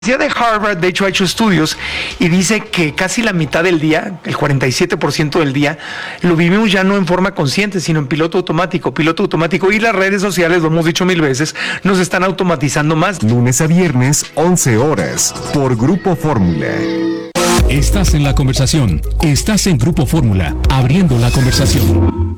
De Harvard, de hecho, ha hecho estudios y dice que casi la mitad del día, el 47% del día, lo vivimos ya no en forma consciente, sino en piloto automático. Y las redes sociales, lo hemos dicho 1000 veces, nos están automatizando más. Lunes a viernes, 11 horas, por Grupo Fórmula. Estás en la conversación. Estás en Grupo Fórmula, abriendo la conversación.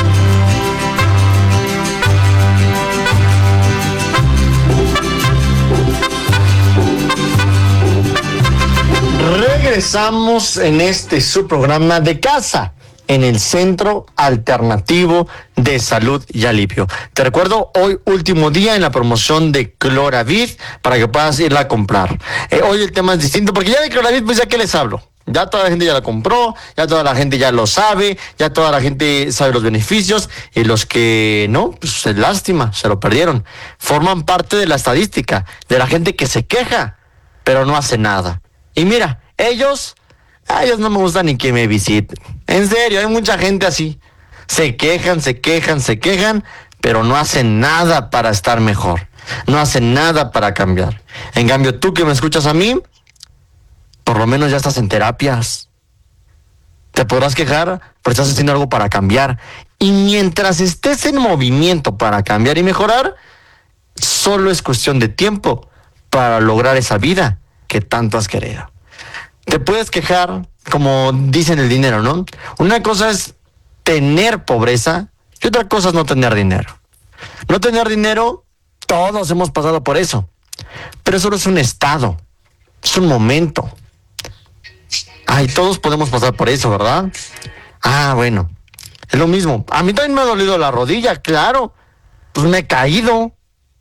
Regresamos en su programa de casa, en el Centro Alternativo de Salud y Alivio. Te recuerdo, hoy último día en la promoción de Cloravid para que puedas irla a comprar. Hoy el tema es distinto porque ya de Cloravid, pues ya que les hablo. Ya toda la gente ya la compró, ya toda la gente ya lo sabe, ya toda la gente sabe los beneficios y los que no, pues es lástima, se lo perdieron. Forman parte de la estadística de la gente que se queja, pero no hace nada. Y mira, ellos no me gusta ni que me visiten. En serio, hay mucha gente así. Se quejan, pero no hacen nada para estar mejor. No hacen nada para cambiar. En cambio, tú que me escuchas a mí, por lo menos ya estás en terapias. Te podrás quejar, pero estás haciendo algo para cambiar. Y mientras estés en movimiento para cambiar y mejorar, solo es cuestión de tiempo para lograr esa vida que tanto has querido. Te puedes quejar, como dicen el dinero, ¿no? Una cosa es tener pobreza y otra cosa es no tener dinero. No tener dinero, todos hemos pasado por eso. Pero solo es un estado, es un momento. Ay, todos podemos pasar por eso, ¿verdad? Ah, bueno, es lo mismo. A mí también me ha dolido la rodilla, claro. Pues me he caído,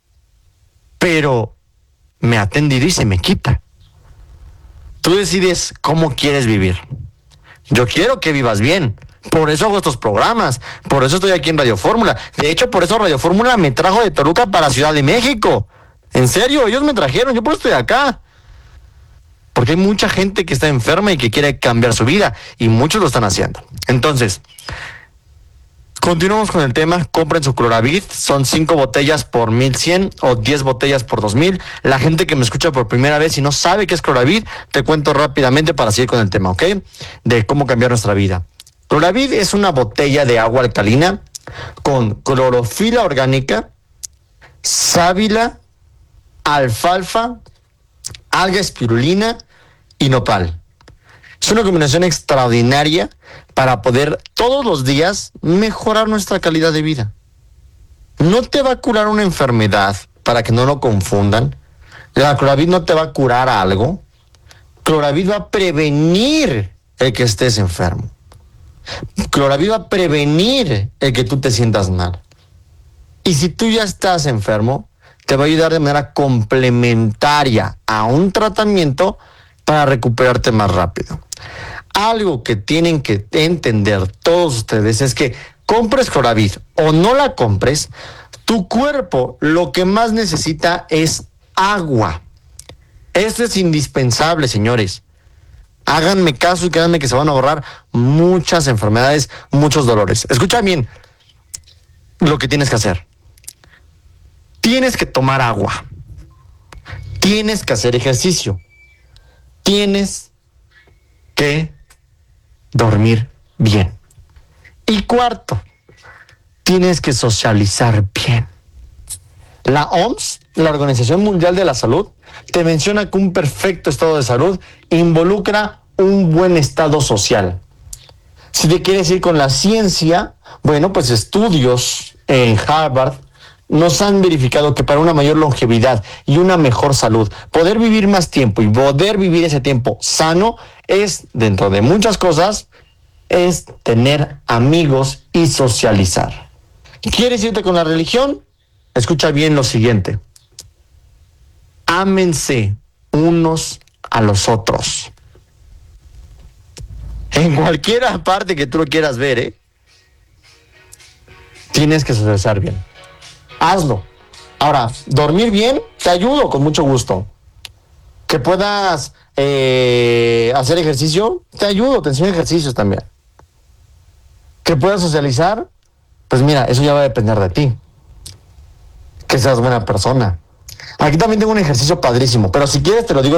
pero me ha atendido y se me quita. Tú decides cómo quieres vivir. Yo quiero que vivas bien. Por eso hago estos programas. Por eso estoy aquí en Radio Fórmula. De hecho, por eso Radio Fórmula me trajo de Toluca para Ciudad de México. En serio, ellos me trajeron. Yo por eso estoy acá. Porque hay mucha gente que está enferma y que quiere cambiar su vida. Y muchos lo están haciendo. Entonces, continuamos con el tema. Compren su Cloravid. Son 5 botellas por 1100 o 10 botellas por 2000. La gente que me escucha por primera vez y no sabe qué es Cloravid, te cuento rápidamente para seguir con el tema, ¿ok? De cómo cambiar nuestra vida. Cloravid es una botella de agua alcalina con clorofila orgánica, sábila, alfalfa, alga espirulina y nopal. Es una combinación extraordinaria para poder todos los días mejorar nuestra calidad de vida. No te va a curar una enfermedad, para que no lo confundan. La Cloravid no te va a curar algo. Cloravid va a prevenir el que estés enfermo. Cloravid va a prevenir el que tú te sientas mal. Y si tú ya estás enfermo, te va a ayudar de manera complementaria a un tratamiento para recuperarte más rápido. Algo que tienen que entender todos ustedes es que compres Cloravid o no la compres, tu cuerpo lo que más necesita es agua. Esto es indispensable, señores. Háganme caso y créanme que se van a ahorrar muchas enfermedades, muchos dolores. Escucha bien lo que tienes que hacer. Tienes que tomar agua. Tienes que hacer ejercicio. Tienes que dormir bien. Y cuarto, tienes que socializar bien. La OMS, la Organización Mundial de la Salud, te menciona que un perfecto estado de salud involucra un buen estado social. Si te quieres ir con la ciencia, bueno, pues estudios en Harvard nos han verificado que para una mayor longevidad y una mejor salud, poder vivir más tiempo y poder vivir ese tiempo sano es, dentro de muchas cosas, es tener amigos y socializar. ¿Quieres irte con la religión? Escucha bien lo siguiente. Ámense unos a los otros. En cualquier parte que tú lo quieras ver, tienes que socializar bien. Hazlo. Ahora, dormir bien, te ayudo con mucho gusto. Que puedas hacer ejercicio, te ayudo, te enseño ejercicios también. Que puedas socializar, pues mira, eso ya va a depender de ti. Que seas buena persona. Aquí también tengo un ejercicio padrísimo, pero si quieres te lo digo